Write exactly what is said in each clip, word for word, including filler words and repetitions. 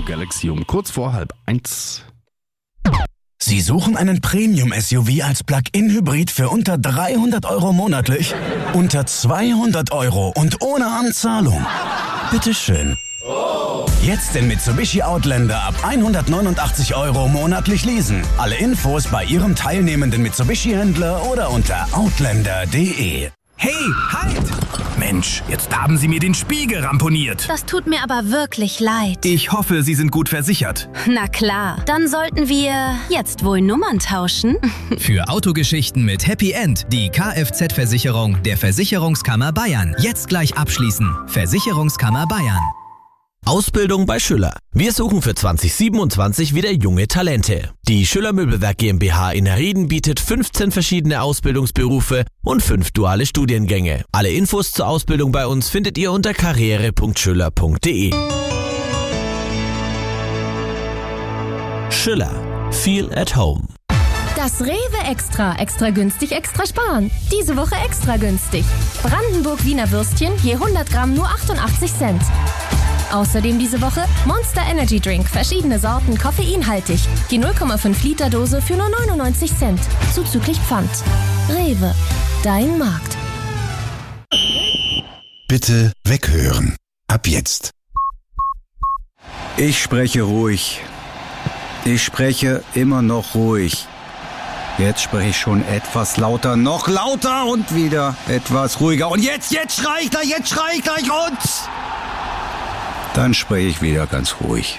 Radio Galaxy um kurz vor halb eins. Sie suchen einen Premium-S U V als Plug-in-Hybrid für unter dreihundert Euro monatlich? Unter zweihundert Euro und ohne Anzahlung? Bitteschön. Jetzt den Mitsubishi Outlander ab hundertneunundachtzig Euro monatlich leasen. Alle Infos bei Ihrem teilnehmenden Mitsubishi-Händler oder unter outlander punkt de. Hey, halt! Mensch, jetzt haben Sie mir den Spiegel ramponiert. Das tut mir aber wirklich leid. Ich hoffe, Sie sind gut versichert. Na klar, dann sollten wir jetzt wohl Nummern tauschen. Für Autogeschichten mit Happy End die Kfz-Versicherung der Versicherungskammer Bayern. Jetzt gleich abschließen. Versicherungskammer Bayern. Ausbildung bei Schüller. Wir suchen für zwanzig siebenundzwanzig wieder junge Talente. Die Schüller Möbelwerk GmbH in Herrieden bietet fünfzehn verschiedene Ausbildungsberufe und fünf duale Studiengänge. Alle Infos zur Ausbildung bei uns findet ihr unter karriere punkt schüller punkt de. Schüller. Feel at home. Das Rewe Extra. Extra günstig, extra sparen. Diese Woche extra günstig. Brandenburg Wiener Würstchen je hundert Gramm nur achtundachtzig Cent. Außerdem diese Woche Monster Energy Drink, verschiedene Sorten, koffeinhaltig. Die null Komma fünf Liter Dose für nur neunundneunzig Cent. Zuzüglich Pfand. Rewe. Dein Markt. Bitte weghören. Ab jetzt. Ich spreche ruhig. Ich spreche immer noch ruhig. Jetzt spreche ich schon etwas lauter, noch lauter und wieder etwas ruhiger. Und jetzt, jetzt schrei ich gleich, jetzt schrei ich gleich und... Dann spreche ich wieder ganz ruhig.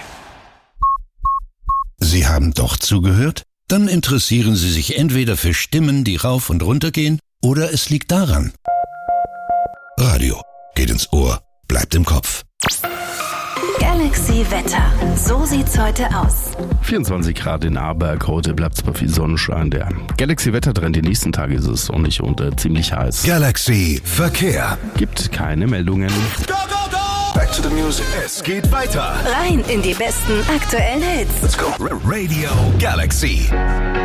Sie haben doch zugehört? Dann interessieren Sie sich entweder für Stimmen, die rauf und runter gehen, oder es liegt daran. Radio geht ins Ohr, bleibt im Kopf. Galaxy Wetter. So sieht's heute aus. vierundzwanzig Grad in Aarberg, heute bleibt es bei viel Sonnenschein. Der Galaxy Wettertrend, die nächsten Tage ist es sonnig und äh, ziemlich heiß. Galaxy Verkehr. Gibt keine Meldungen. Go, go, go! Back to the music. Es geht weiter. Rein in die besten aktuellen Hits. Let's go. Radio Galaxy.